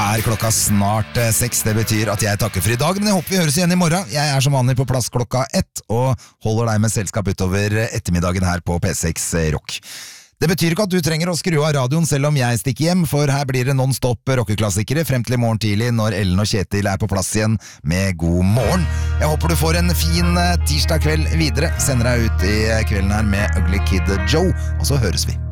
Klokka snart 6, det betyr at jeg takker for i dag, men jeg håper vi høres igjen i morgen. Jeg som vanlig på plass klokka 1, og holder deg med selskap utover ettermiddagen her på P6 Rock. Det betyr ikke at du trenger å skru av radioen selv om jeg stikker hjem, for her blir det non-stop rockeklassikere frem til i morgen tidlig når Ellen og Kjetil på plass igjen med God morgen. Jeg håper du får en fin tirsdag kveld videre. Sender deg ut i kvelden her med Ugly Kid Joe, og så høres vi.